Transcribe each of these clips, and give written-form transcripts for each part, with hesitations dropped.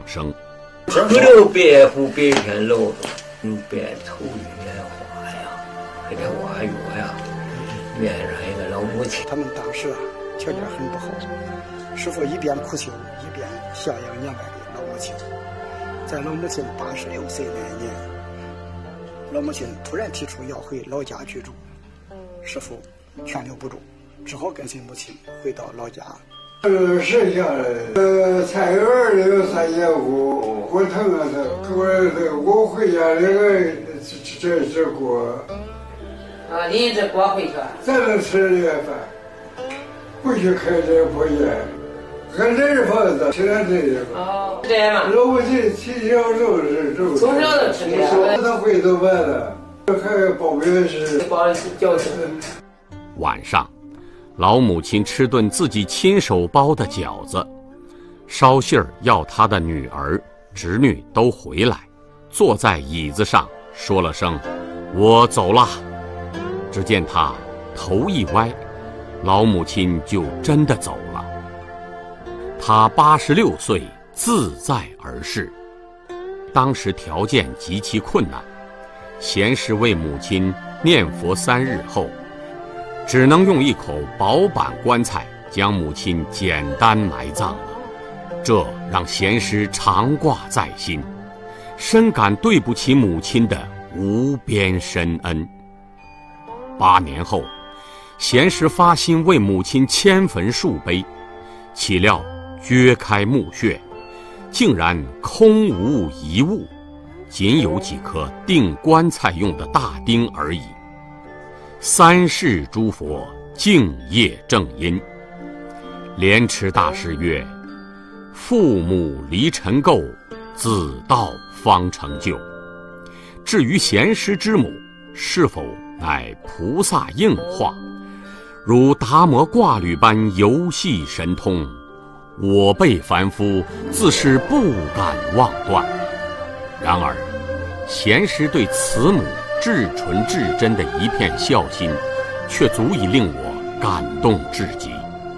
声。 不留白虎白天露，白头月花呀，还得挖月呀，院上一个老母亲。 他们当时条件很不好，师傅一边苦修，一边孝养年迈的老母亲。在老母亲86岁那年，老母亲突然提出要回老家居住，师傅劝留不住，只好跟随母亲回到老家。 剩下的菜园里有3节骨，骨疼啊我回家那个这锅。 拎着锅回去。 咱能吃这个饭，不许开这破烟。俺这是房子，吃点这个。 哦，这样嘛。 老母亲从小就是这么。 从小就吃这个。 他会做饭的，还包面食。 包饺子。 晚上，老母亲吃顿自己亲手包的饺子，捎信儿要她的女儿、侄女都回来，坐在椅子上说了声“我走了”。只见她头一歪，老母亲就真的走了。她86岁，自在而逝。当时条件极其困难，贤师为母亲念佛3日后，只能用一口薄板棺材将母亲简单埋葬了。这让贤师常挂在心，深感对不起母亲的无边深恩。8年后，贤师发心为母亲迁坟树碑，岂料掘开墓穴，竟然空无一物，仅有几颗钉棺材用的大钉而已。3世诸佛敬业正因。莲池大师曰：父母离尘垢，子道方成就。至于贤师之母是否乃菩萨应化，如达摩挂履般游戏神通，我辈凡夫自是不敢妄断。然而贤师对慈母至纯至真的一片孝心，却足以令我感动至极。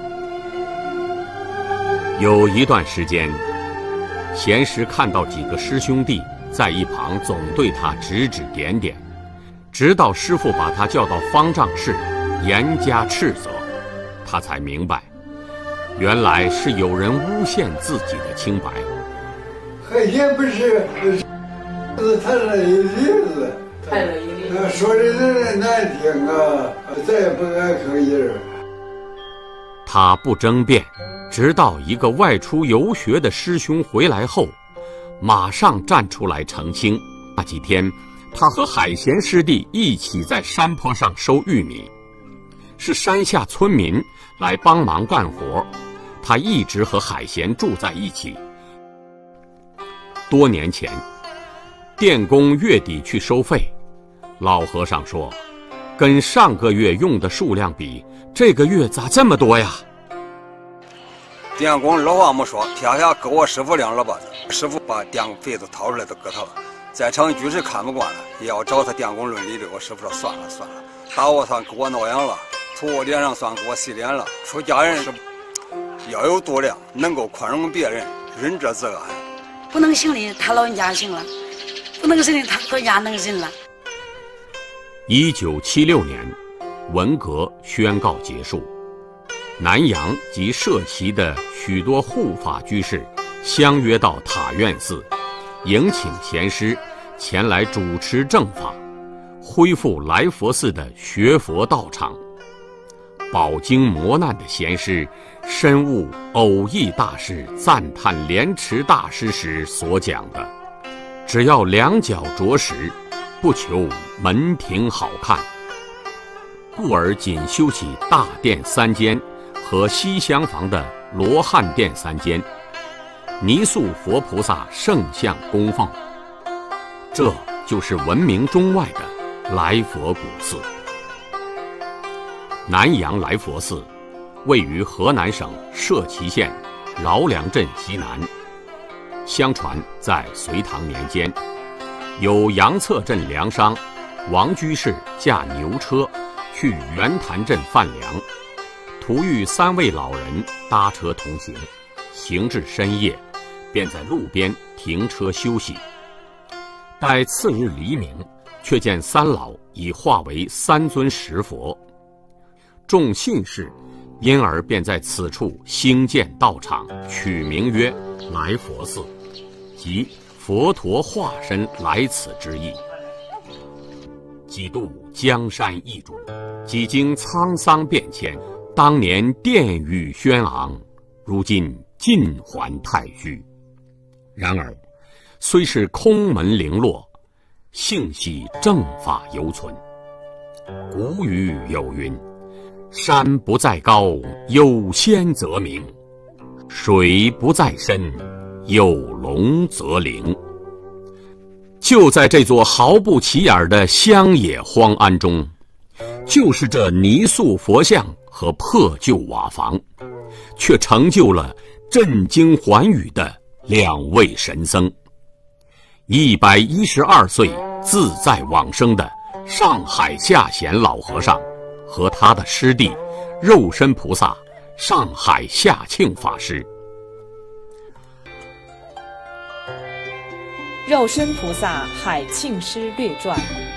有一段时间，贤师看到几个师兄弟在一旁总对他指指点点，直到师父把他叫到方丈室严加斥责，他才明白，原来是有人诬陷自己的清白。 海鲜不是谈了一例子，说的人难听啊，再也不敢吭音。 他不争辩，直到一个外出游学的师兄回来后，马上站出来澄清。那几天，他和海贤师弟一起在山坡上收玉米，是山下村民来帮忙干活，他一直和海贤住在一起。多年前，电工月底去收费，老和尚说，跟上个月用的数量比，这个月咋这么多呀？ 电工二话没说，撇下给我师傅2耳巴子。师傅把电费都掏出来都给他了。在场居士看不惯了，也要找他电工论理的。我师傅说算了，打我算给我挠痒了，从我脸上算给我洗脸了。出家人是要有度量，能够宽容别人，仁者自安。 不能行的他老人家行了，不能行的他老人家能行了。 1976年，文革宣告结束，南阳及社旗的许多护法居士相约到塔院寺，迎请贤师前来主持正法，恢复来佛寺的学佛道场。饱经磨难的贤师深悟偶益大师赞叹莲池大师时所讲的，只要2脚着实，不求门庭好看，故而仅修起大殿3间和西厢房的罗汉殿3间，泥塑佛菩萨圣像供奉。这就是闻名中外的来佛古寺。南阳来佛寺位于河南省社旗县饶梁镇西南。相传在隋唐年间，有杨策镇粮商王居士驾牛车去袁潭镇贩粮，途遇3位老人搭车同行，行至深夜， 便在路边停车休息。待次日黎明，却见三老已化为三尊石佛。众信士因而便在此处兴建道场，取名曰来佛寺，即佛陀化身来此之意。几度江山易主，几经沧桑变迁，当年殿宇轩昂，如今尽还太虚。然而虽是空门零落，幸喜正法犹存。古语有云：山不在高，有仙则名；水不在深，有龙则灵。就在这座毫不起眼的乡野荒庵中，就是这泥塑佛像和破旧瓦房，却成就了震惊寰宇的2位神僧：112岁自在往生的上海下贤老和尚和他的师弟肉身菩萨上海下庆法师。 肉身菩萨海庆师略传。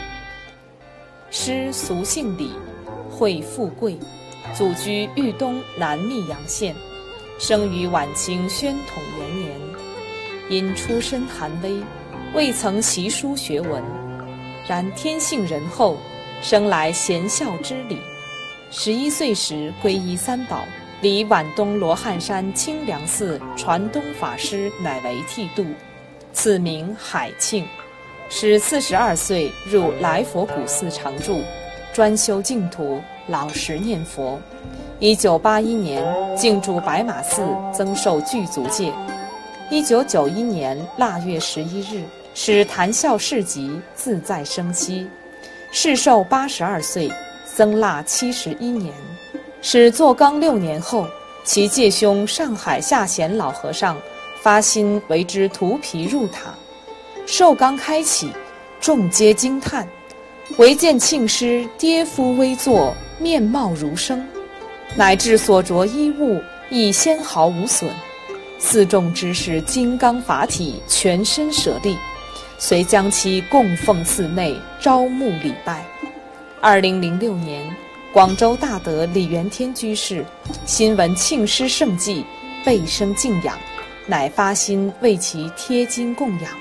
师俗姓李，讳富贵，祖居豫东南密阳县，生于晚清宣统元年。因出身寒微，未曾习书学文，然天性仁厚，生来贤孝之礼。11岁时皈依三宝，离皖东罗汉山清凉寺传东法师乃为剃度，此名海庆。使42岁入来佛古寺常住，专修净土，老实念佛。1981年进驻白马寺，增受具足戒。1991年腊月11日，使谈笑市集，自在生息。世寿82岁，僧腊71年。使坐纲6年后，其介兄上海下贤老和尚发心为之涂皮入塔。寿纲开启，众皆惊叹，唯见庆师跌夫微坐，面貌如生，乃至所着衣物亦纤毫无损。寺众知是金刚法体，全身舍利，遂将其供奉寺内，招募礼拜。2006年，广州大德李元天居士新闻庆师圣迹，倍生敬仰，乃发心为其贴金供养。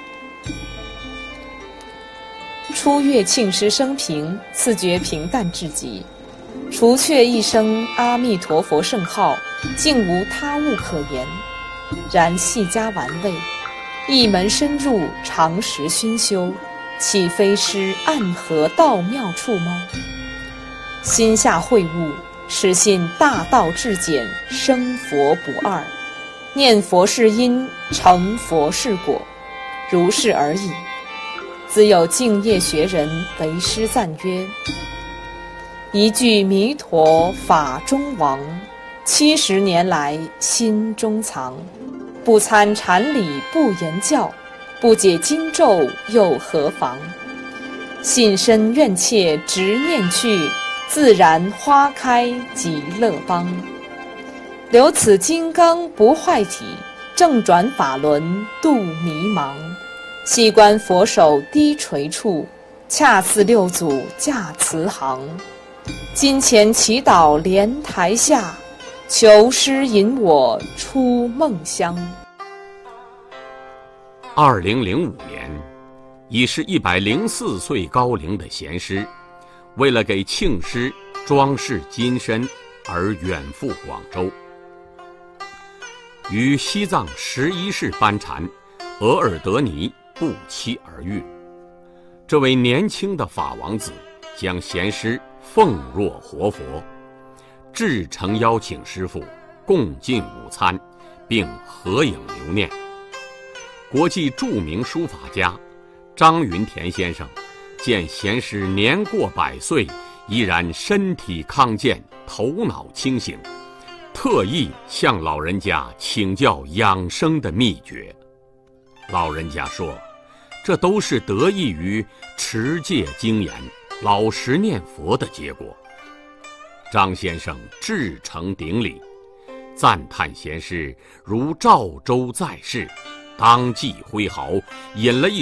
初阅庆师生平，自觉平淡至极，除却一声阿弥陀佛圣号，竟无他物可言。然细加玩味，一门深入，常时熏修，岂非师暗合道妙处吗？心下会悟，始信大道至简，生佛不二，念佛是因，成佛是果，如是而已。自有敬业学人为师赞曰：一句弥陀法中王，70年来心中藏。不参禅理不言教，不解经咒又何妨？信身愿切直念去，自然花开极乐邦。留此金刚不坏体，正转法轮度迷茫。细观佛手低垂处，恰似六祖驾慈航。金钱祈祷莲台下，求师引我出梦乡。 2005年，已是104岁高龄的贤师，为了给庆师装饰金身而远赴广州，与西藏11世班禅额尔德尼不期而遇。这位年轻的法王子将贤师奉若活佛，至诚邀请师父共进午餐，并合影留念。国际著名书法家张云田先生见贤师年过100岁，依然身体康健，头脑清醒，特意向老人家请教养生的秘诀。老人家说，这都是得益于持戒精严、老实念佛的结果。张先生至诚顶礼，赞叹贤师如赵州在世， 当即挥毫，引了一